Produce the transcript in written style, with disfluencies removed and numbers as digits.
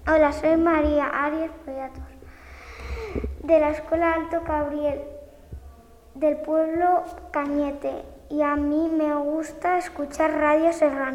Hola, soy María Arias Beatos, de la Escuela Alto Cabriel, del pueblo Cañete, y a mí me gusta escuchar Radio Serrano.